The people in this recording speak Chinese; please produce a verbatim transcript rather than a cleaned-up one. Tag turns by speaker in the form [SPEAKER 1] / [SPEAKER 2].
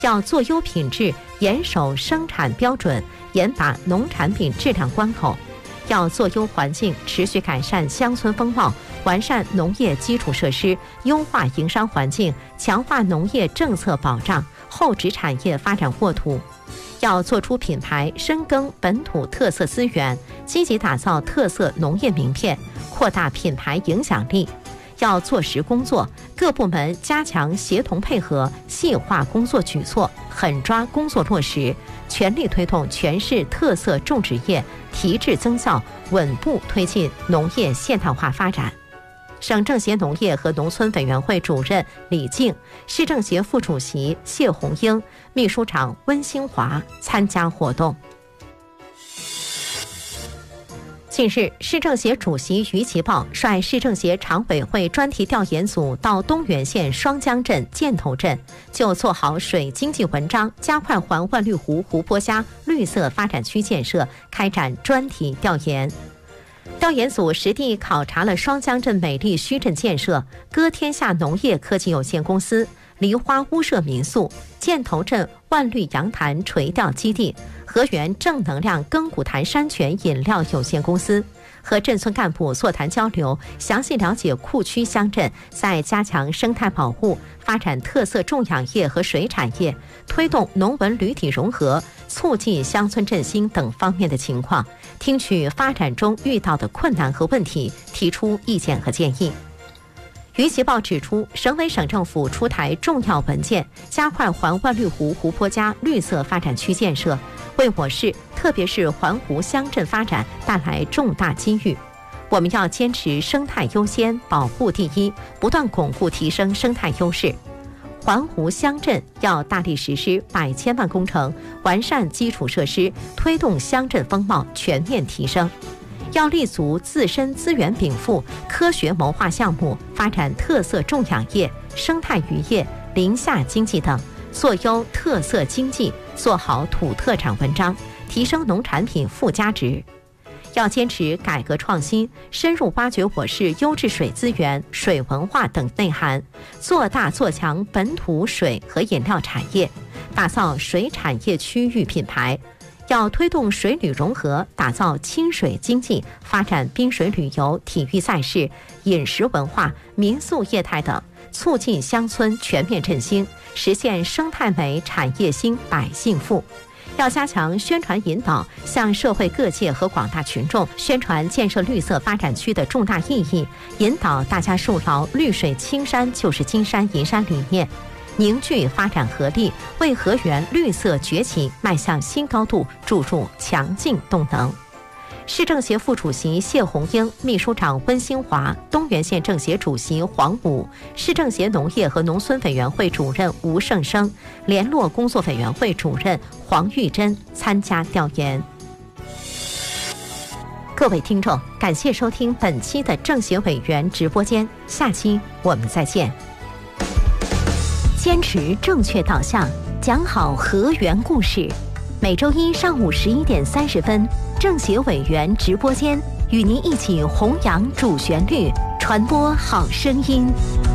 [SPEAKER 1] 要做优品质，严守生产标准，严把农产品质量关口；要做优环境，持续改善乡村风貌，完善农业基础设施，优化营商环境，强化农业政策保障，厚植产业发展沃土。要做出品牌，深耕本土特色资源，积极打造特色农业名片，扩大品牌影响力。要做实工作，各部门加强协同配合，细化工作举措，狠抓工作落实，全力推动全市特色种植业提质增效，稳步推进农业现代化发展。省政协农业和农村委员会主任李静、市政协副主席谢红英、秘书长温兴华参加活动。近日，市政协主席于其豹率市政协常委会专题调研组到东源县双江镇箭头镇，就做好水经济文章、加快环万绿湖湖泊加绿色发展区建设开展专题调研。调研组实地考察了双江镇美丽墟镇建设、歌天下农业科技有限公司、梨花屋舍民宿、箭头镇万绿阳潭垂钓基地、河源正能量耕谷潭山泉饮料有限公司，和镇村干部座谈交流，详细了解库区乡镇在加强生态保护、发展特色种养业和水产业、推动农文旅体融合、促进乡村振兴等方面的情况，听取发展中遇到的困难和问题，提出意见和建议。于其豹指出，省委省政府出台重要文件，加快环万绿湖湖泊加绿色发展区建设，为我市特别是环湖乡镇发展带来重大机遇。我们要坚持生态优先、保护第一，不断巩固提升生态优势。环湖乡镇要大力实施百千万工程，完善基础设施，推动乡镇风貌全面提升。要立足自身资源禀赋，科学谋划项目，发展特色种养业、生态渔业、林下经济等，做优特色经济，做好土特产文章，提升农产品附加值。要坚持改革创新，深入挖掘我市优质水资源、水文化等内涵，做大做强本土水和饮料产业，打造水产业区域品牌。要推动水旅融合，打造亲水经济，发展滨水旅游、体育赛事、饮食文化、民宿业态等，促进乡村全面振兴，实现生态美、产业兴、百姓富。要加强宣传引导，向社会各界和广大群众宣传建设绿色发展区的重大意义，引导大家树牢绿水青山就是金山银山理念，凝聚发展合力，为河源绿色崛起迈向新高度注入强劲动能。市政协副主席谢红英、秘书长温兴华、东源县政协主席黄武、市政协农业和农村委员会主任吴胜生、联络工作委员会主任黄玉珍参加调研。各位听众，感谢收听本期的政协委员直播间，下期我们再见。坚持正确导向，讲好河源故事。每周一上午十一点三十分，政协委员直播间与您一起弘扬主旋律，传播好声音。